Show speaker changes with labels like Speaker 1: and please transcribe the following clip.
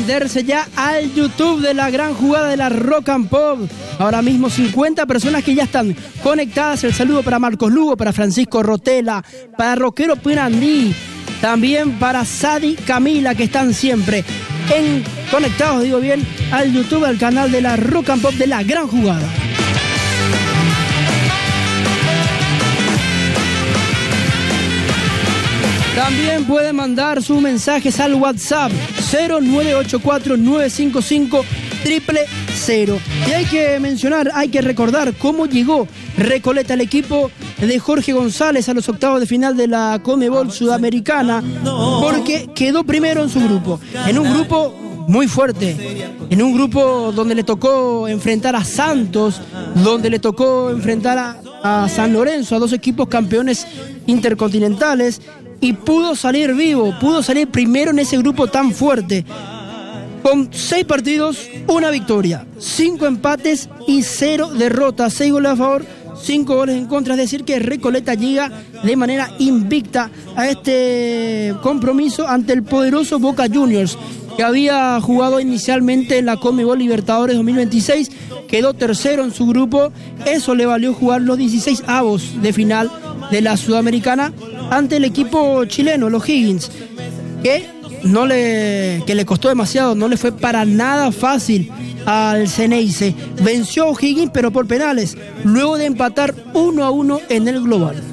Speaker 1: prenderse ya al YouTube de la gran jugada de la Rock and Pop. Ahora mismo 50 personas que ya están conectadas. El saludo para Marcos Lugo, para Francisco Rotela, para Roquero Pirandí, también para Sadi Camila, que están siempre conectados, digo bien, al YouTube, al canal de la Rock and Pop de la gran jugada. También pueden mandar sus mensajes al WhatsApp 0984-955-000. Y hay que mencionar, hay que recordar cómo llegó Recoleta, el equipo de Jorge González, a los octavos de final de la Conmebol Sudamericana, porque quedó primero en su grupo, en un grupo muy fuerte, en un grupo donde le tocó enfrentar a Santos, donde le tocó enfrentar a San Lorenzo, a dos equipos campeones intercontinentales, y pudo salir vivo, pudo salir primero en ese grupo tan fuerte, con 6 partidos, 1 victoria, 5 empates y 0 derrotas, 6 goles a favor, 5 goles en contra. Es decir, que Recoleta llega de manera invicta a este compromiso ante el poderoso Boca Juniors, que había jugado inicialmente en la Conmebol Libertadores 2026, quedó tercero en su grupo. Eso le valió jugar los 16 avos de final de la Sudamericana ante el equipo chileno, los Higgins, que le costó demasiado, no le fue para nada fácil al Ceneice. Venció a O'Higgins, pero por penales, luego de empatar 1-1 en el global.